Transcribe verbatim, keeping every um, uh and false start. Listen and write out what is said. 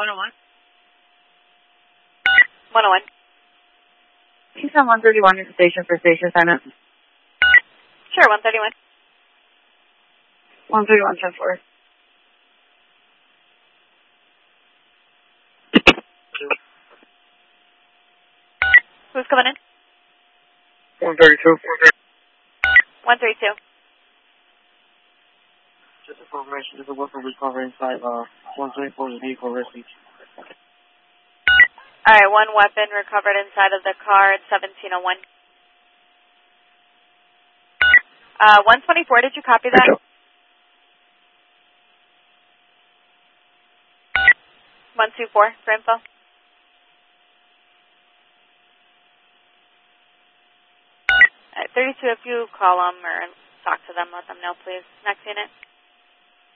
one oh one. one oh one. He's on one thirty-one at the station for station assignment. Sure, one thirty-one. one thirty-one, ten four. Who's coming in? one thirty-two. one thirty-two. Just a confirmation, there's a weapon recovery inside uh, one twenty-four's vehicle rescue. All right, one weapon recovered inside of the car at seventeen oh one. Uh, one twenty-four, did you copy that? one two four for info. All right, thirty-two, if you call them or talk to them, let them know, please. Next unit.